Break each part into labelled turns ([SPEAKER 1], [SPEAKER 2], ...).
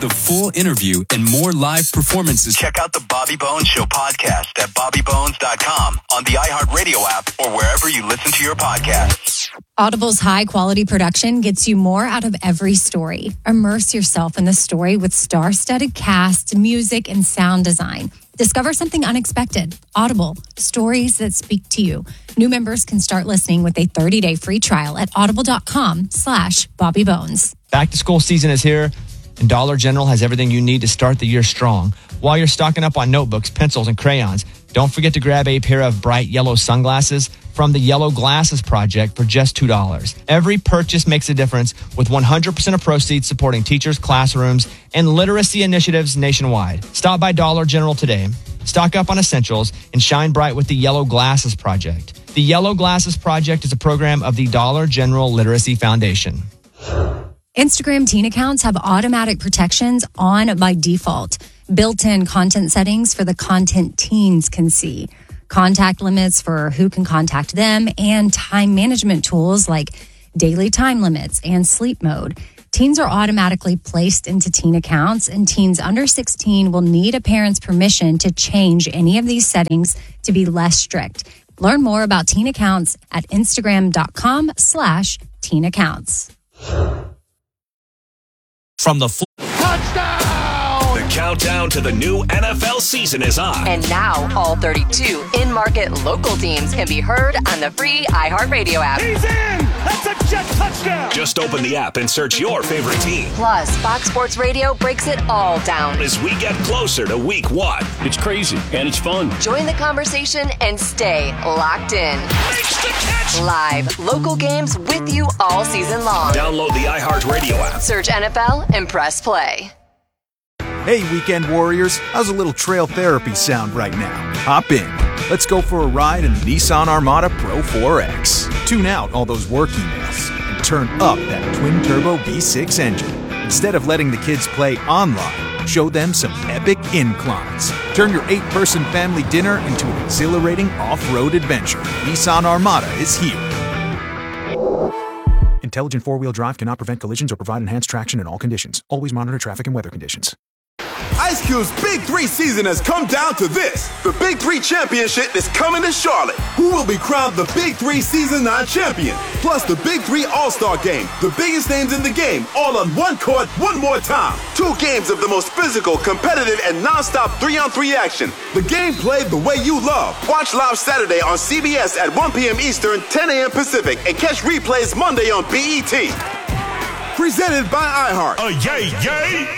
[SPEAKER 1] the full interview and more live performances.
[SPEAKER 2] Check out the Bobby Bones Show podcast at bobbybones.com, on the iHeartRadio app, or wherever you listen to your podcasts.
[SPEAKER 3] Audible's high-quality production gets you more out of every story. Immerse yourself in the story with star-studded cast, music, and sound design. Discover something unexpected. Audible, stories that speak to you. New members can start listening with a 30-day free trial at audible.com/BobbyBones.
[SPEAKER 4] Back to school season is here, and Dollar General has everything you need to start the year strong. While you're stocking up on notebooks, pencils, and crayons, don't forget to grab a pair of bright yellow sunglasses from the Yellow Glasses Project for just $2. Every purchase makes a difference, with 100% of proceeds supporting teachers, classrooms, and literacy initiatives nationwide. Stop by Dollar General today. Stock up on essentials and shine bright with the Yellow Glasses Project. The Yellow Glasses Project is a program of the Dollar General Literacy Foundation.
[SPEAKER 3] Instagram teen accounts have automatic protections on by default. Built-in content settings for the content teens can see. Contact limits for who can contact them, and time management tools like daily time limits and sleep mode. Teens are automatically placed into teen accounts, and teens under 16 will need a parent's permission to change any of these settings to be less strict. Learn more about teen accounts at Instagram.com/teen accounts.
[SPEAKER 5] From the
[SPEAKER 6] touchdown!
[SPEAKER 5] The countdown to the new NFL season is on.
[SPEAKER 7] And now all 32 in-market local teams can be heard on the free iHeartRadio app.
[SPEAKER 6] He's in! That's a jet touchdown!
[SPEAKER 5] Just open the app and search your favorite team.
[SPEAKER 7] Plus, Fox Sports Radio breaks it all down
[SPEAKER 5] as we get closer to week 1.
[SPEAKER 8] It's crazy and it's fun.
[SPEAKER 7] Join the conversation and stay locked in.
[SPEAKER 5] Makes the catch!
[SPEAKER 7] Live local games with you all season long.
[SPEAKER 5] Download the iHeartRadio app.
[SPEAKER 7] Search NFL and press play.
[SPEAKER 9] Hey, Weekend Warriors, how's a little trail therapy sound right now? Hop in. Let's go for a ride in the Nissan Armada Pro 4X. Tune out all those work emails and turn up that twin-turbo V6 engine. Instead of letting the kids play online, show them some epic inclines. Turn your 8-person family dinner into an exhilarating off-road adventure. Nissan Armada is here. Intelligent four-wheel drive cannot prevent collisions or provide enhanced traction in all conditions. Always monitor traffic and weather conditions.
[SPEAKER 10] Ice Cube's Big 3 season has come down to this. The Big 3 Championship is coming to Charlotte. Who will be crowned the Big 3 Season 9 champion? Plus the Big 3 All-Star Game. The biggest names in the game, all on one court, one more time. 2 games of the most physical, competitive, and non-stop 3-on-3 action. The game played the way you love. Watch live Saturday on CBS at 1 p.m. Eastern, 10 a.m. Pacific, and catch replays Monday on BET. Presented by iHeart.
[SPEAKER 5] Yay, yay!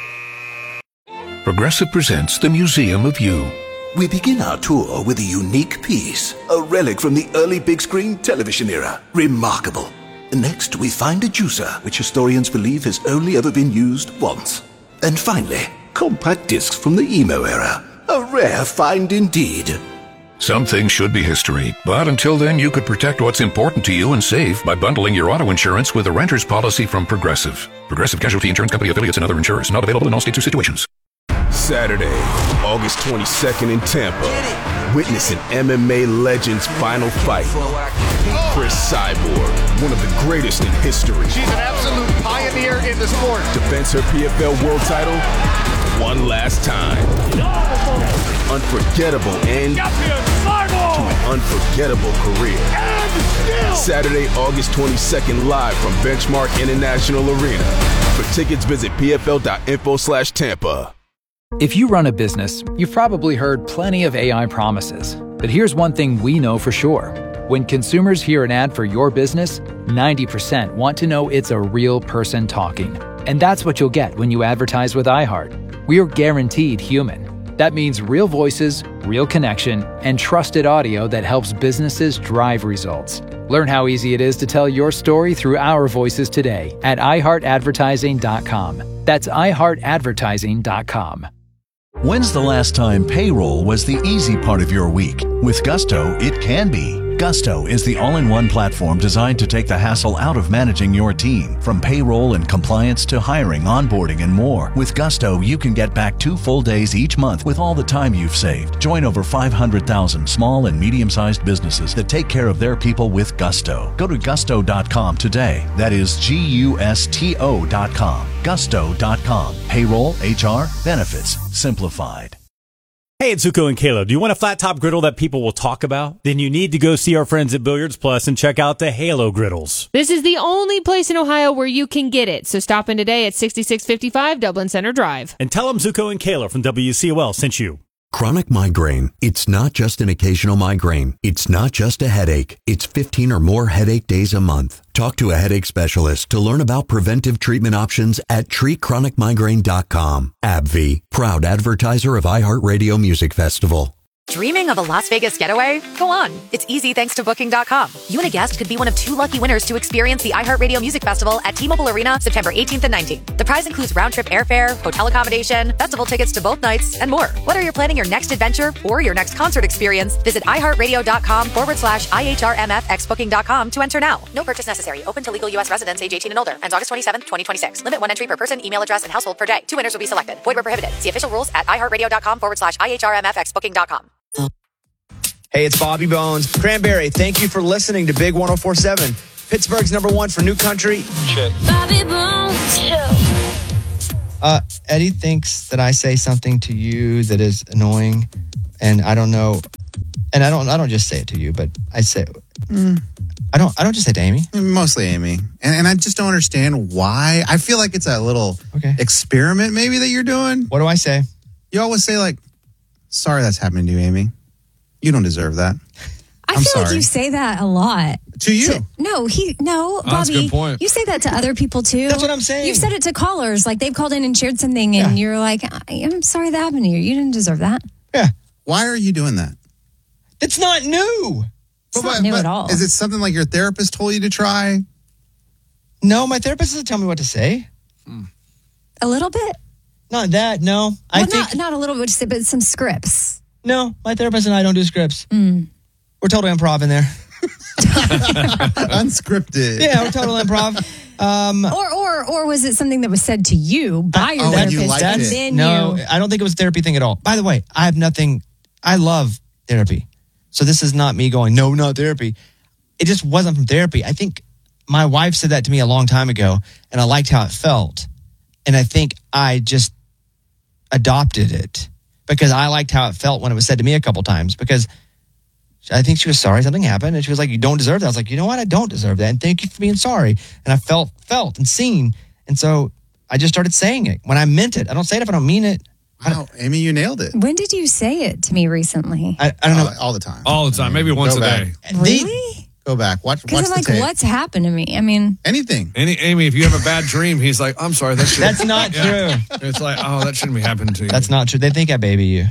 [SPEAKER 11] Progressive presents The Museum of You.
[SPEAKER 12] We begin our tour with a unique piece, a relic from the early big screen television era. Remarkable. Next, we find a juicer, which historians believe has only ever been used once. And finally, compact discs from the emo era. A rare find indeed.
[SPEAKER 11] Some things should be history, but until then you could protect what's important to you and save by bundling your auto insurance with a renter's policy from Progressive. Progressive Casualty Insurance Company affiliates and other insurers. Not available in all states or situations.
[SPEAKER 10] Saturday, August 22nd in Tampa. Witness an MMA legend's final fight. Chris Cyborg, one of the greatest in history.
[SPEAKER 6] She's an absolute pioneer in the sport.
[SPEAKER 10] Defends her PFL world title one last time. Unforgettable end to an unforgettable career. Saturday, August 22nd, live from Benchmark International Arena. For tickets, visit pfl.info/Tampa.
[SPEAKER 13] If you run a business, you've probably heard plenty of AI promises. But here's one thing we know for sure. When consumers hear an ad for your business, 90% want to know it's a real person talking. And that's what you'll get when you advertise with iHeart. We're guaranteed human. That means real voices, real connection, and trusted audio that helps businesses drive results. Learn how easy it is to tell your story through our voices today at iHeartAdvertising.com. That's iHeartAdvertising.com.
[SPEAKER 14] When's the last time payroll was the easy part of your week? With Gusto, it can be. Gusto is the all-in-one platform designed to take the hassle out of managing your team. From payroll and compliance to hiring, onboarding, and more. With Gusto, you can get back 2 full days each month with all the time you've saved. Join over 500,000 small and medium-sized businesses that take care of their people with Gusto. Go to gusto.com today. That is Gusto.com. Gusto.com. Payroll, HR, benefits, simplified.
[SPEAKER 15] Hey, it's Zuko and Kayla. Do you want a flat top griddle that people will talk about? Then you need to go see our friends at Billiards Plus and check out the Halo griddles.
[SPEAKER 16] This is the only place in Ohio where you can get it. So stop in today at 6655 Dublin Center Drive.
[SPEAKER 15] And tell them Zuko and Kayla from WCOL sent you.
[SPEAKER 17] Chronic migraine. It's not just an occasional migraine. It's not just a headache. It's 15 or more headache days a month. Talk to a headache specialist to learn about preventive treatment options at treatchronicmigraine.com. AbbVie, proud advertiser of iHeartRadio Music Festival.
[SPEAKER 18] Dreaming of a Las Vegas getaway? Go on. It's easy thanks to Booking.com. You and a guest could be one of 2 lucky winners to experience the iHeartRadio Music Festival at T-Mobile Arena September 18th and 19th. The prize includes round-trip airfare, hotel accommodation, festival tickets to both nights, and more. Whether you're planning your next adventure or your next concert experience, visit iHeartRadio.com/IHRMFXBooking.com to enter now. No purchase necessary. Open to legal U.S. residents age 18 and older. Ends August 27th, 2026. Limit 1 entry per person, email address, and household per day. 2 winners will be selected. Void where prohibited. See official rules at iHeartRadio.com/IHRMFXBooking.com.
[SPEAKER 4] Hey, it's Bobby Bones. Cranberry, thank you for listening to Big 104.7. Pittsburgh's #1 for new country. Check. Bobby Bones Show. Eddie thinks that I say something to you that is annoying, and I don't know. And I don't just say it to you, but I say I don't just say it to Amy.
[SPEAKER 19] Mostly Amy. And I just don't understand why. I feel like it's a little experiment maybe that you're doing.
[SPEAKER 4] What do I say?
[SPEAKER 19] You always say like, sorry that's happening to you, Amy. You don't deserve that.
[SPEAKER 3] I feel like you say that a lot.
[SPEAKER 19] To you?
[SPEAKER 3] Bobby.
[SPEAKER 19] That's a good point.
[SPEAKER 3] You say that to other people too.
[SPEAKER 4] That's what I'm saying.
[SPEAKER 3] You've said it to callers. Like they've called in and shared something and you're like, I'm sorry that happened to you. You didn't deserve that.
[SPEAKER 4] Yeah.
[SPEAKER 19] Why are you doing that?
[SPEAKER 4] It's not new.
[SPEAKER 3] It's not new at all.
[SPEAKER 19] Is it something like your therapist told you to try?
[SPEAKER 4] No, my therapist doesn't tell me what to say.
[SPEAKER 3] A little bit?
[SPEAKER 4] Not that, no.
[SPEAKER 3] Well,
[SPEAKER 4] I think
[SPEAKER 3] not a little bit, but some scripts.
[SPEAKER 4] No, my therapist and I don't do scripts. We're total improv in there.
[SPEAKER 19] Unscripted.
[SPEAKER 4] Yeah, we're total improv.
[SPEAKER 3] Or was it something that was said to you by your therapist? I
[SPEAKER 4] don't think it was a therapy thing at all. By the way, I love therapy. So this is not me going, no, not therapy. It just wasn't from therapy. I think my wife said that to me a long time ago, and I liked how it felt. And I think I just adopted it because I liked how it felt when it was said to me a couple times, because I think she was sorry something happened, and she was like, you don't deserve that. I was like, you know what? I don't deserve that. And thank you for being sorry. And I felt and seen. And so I just started saying it when I meant it. I don't say it if I don't mean it.
[SPEAKER 19] Wow, Amy, you nailed it.
[SPEAKER 3] When did you say it to me recently?
[SPEAKER 4] I don't know.
[SPEAKER 19] All the time.
[SPEAKER 20] All the time. Maybe once a day.
[SPEAKER 3] Really?
[SPEAKER 19] Go back. Watch
[SPEAKER 3] Because I'm
[SPEAKER 19] the
[SPEAKER 3] like,
[SPEAKER 19] tape.
[SPEAKER 3] what's happened to me? I mean,
[SPEAKER 19] anything.
[SPEAKER 20] Amy, if you have a bad dream, he's like, I'm sorry.
[SPEAKER 4] That's not true.
[SPEAKER 20] It's like, oh, that shouldn't be happening to you.
[SPEAKER 4] That's not true. They think I baby you.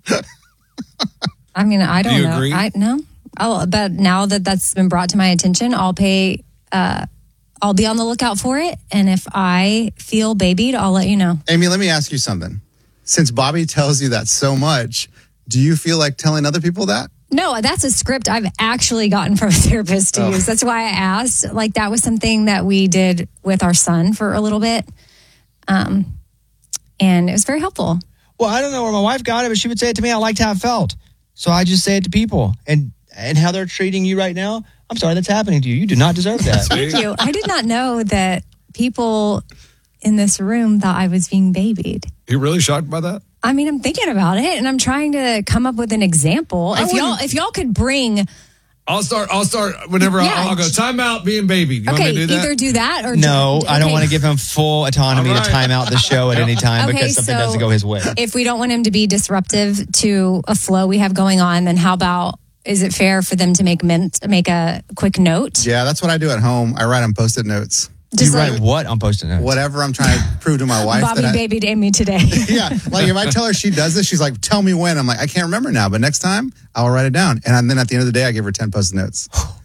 [SPEAKER 3] I mean, I don't
[SPEAKER 20] Do you
[SPEAKER 3] know.
[SPEAKER 20] agree?
[SPEAKER 3] No. But now that that's been brought to my attention, I'll be on the lookout for it. And if I feel babied, I'll let you know.
[SPEAKER 19] Amy, let me ask you something. Since Bobby tells you that so much, do you feel like telling other people that?
[SPEAKER 3] No, that's a script I've actually gotten from a therapist to use. That's why I asked. Like, that was something that we did with our son for a little bit. And it was very helpful.
[SPEAKER 4] Well, I don't know where my wife got it, but she would say it to me. I liked how it felt. So I just say it to people. And how they're treating you right now, I'm sorry that's happening to you. You do not deserve that.
[SPEAKER 3] Thank you. I did not know that people in this room thought I was being babied.
[SPEAKER 20] You're really shocked by that?
[SPEAKER 3] I mean, I'm thinking about it, and I'm trying to come up with an example. If y'all could bring...
[SPEAKER 20] I'll start whenever I'll go, time out being baby. You want me to do that?
[SPEAKER 3] Either do that or...
[SPEAKER 4] No, I don't want to give him full autonomy to time out the show at any time because something doesn't go his way.
[SPEAKER 3] If we don't want him to be disruptive to a flow we have going on, then how about, is it fair for them to make a quick note?
[SPEAKER 19] Yeah, that's what I do at home. I write on Post-it notes.
[SPEAKER 4] You write what on Post-it notes?
[SPEAKER 19] Whatever I'm trying to prove to my wife.
[SPEAKER 3] Bobby babied Amy today.
[SPEAKER 19] Yeah, like if I tell her she does this, she's like, tell me when. I'm like, I can't remember now, but next time I'll write it down. And then at the end of the day, I give her 10 Post-it notes.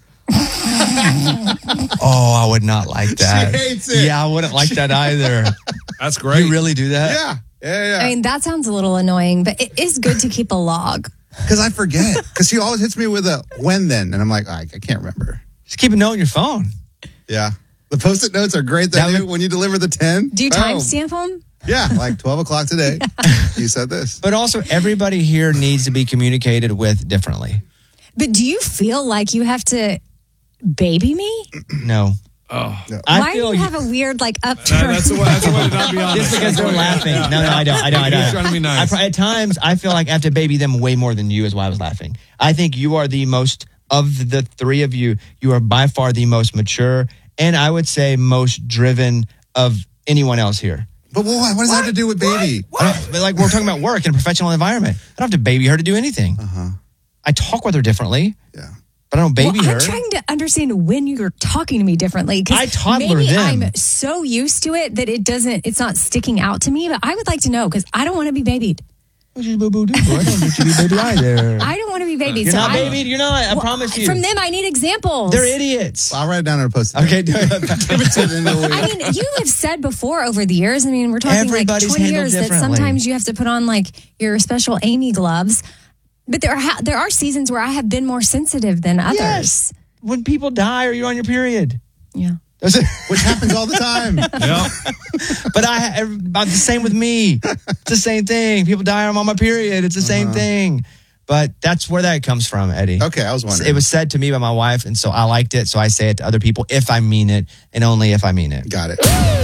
[SPEAKER 4] Oh, I would not like that.
[SPEAKER 19] She hates it.
[SPEAKER 4] Yeah, I wouldn't like that either.
[SPEAKER 20] That's great.
[SPEAKER 4] You really do that?
[SPEAKER 19] Yeah.
[SPEAKER 3] I mean, that sounds a little annoying, but it is good to keep a log.
[SPEAKER 19] Because I forget. Because she always hits me with a when then. And I'm like, I can't remember.
[SPEAKER 4] Just keep a note on your phone.
[SPEAKER 19] Yeah. The Post-it notes are great when you deliver the 10.
[SPEAKER 3] Do you timestamp them?
[SPEAKER 19] Yeah, like 12 o'clock today. You said this.
[SPEAKER 4] But also, everybody here needs to be communicated with differently.
[SPEAKER 3] But do you feel like you have to baby me?
[SPEAKER 4] No.
[SPEAKER 20] Oh.
[SPEAKER 19] No.
[SPEAKER 3] Why do you have a weird, upturn?
[SPEAKER 20] That's the way to not be honest.
[SPEAKER 4] Just because they're laughing. No, I don't.
[SPEAKER 20] You're trying to be nice.
[SPEAKER 4] At times, I feel like I have to baby them way more than you is why I was laughing. I think you are the most, of the three of you, you are by far the most mature and I would say most driven of anyone else here.
[SPEAKER 19] But what does that have to do with baby?
[SPEAKER 4] But we're talking about work in a professional environment. I don't have to baby her to do anything. I talk with her differently.
[SPEAKER 19] Yeah.
[SPEAKER 4] But I don't baby her.
[SPEAKER 3] I'm trying to understand when you're talking to me differently.
[SPEAKER 4] I toddler
[SPEAKER 3] maybe
[SPEAKER 4] them.
[SPEAKER 3] I'm so used to it that it's not sticking out to me. But I would like to know because I don't want to be babied.
[SPEAKER 4] I don't want you to be babied either.
[SPEAKER 3] I don't want to be babied.
[SPEAKER 4] You're not babied. You're not. I promise you.
[SPEAKER 3] From them, I need examples.
[SPEAKER 4] They're idiots.
[SPEAKER 19] I'll write it down on a post-it.
[SPEAKER 4] Okay.
[SPEAKER 3] I mean, you have said before over the years. I mean, we're talking
[SPEAKER 4] Everybody's
[SPEAKER 3] 20 years that
[SPEAKER 4] differently.
[SPEAKER 3] sometimes you have to put on your special Amy gloves. But there are seasons where I have been more sensitive than others.
[SPEAKER 4] Yes. When people die or you're on your period.
[SPEAKER 3] Yeah.
[SPEAKER 19] Which happens all the time.
[SPEAKER 20] Yeah.
[SPEAKER 4] But I'm the same with me. It's the same thing. People die, I'm on my period. It's the same thing. But that's where that comes from, Eddie.
[SPEAKER 19] Okay, I was wondering.
[SPEAKER 4] It was said to me by my wife, and so I liked it. So I say it to other people if I mean it, and only if I mean it.
[SPEAKER 19] Got it.